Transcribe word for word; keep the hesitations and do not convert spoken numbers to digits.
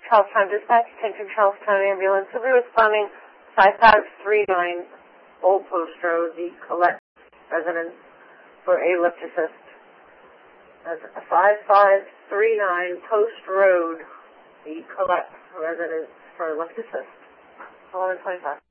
Charlestown Dispatch, attention Charlestown Ambulance. We'll be responding five five three nine Old Post Road, the Collect residence for a lift assist. That's five five three nine Post Road, the Collect residence for a lift assist. eleven twenty-five.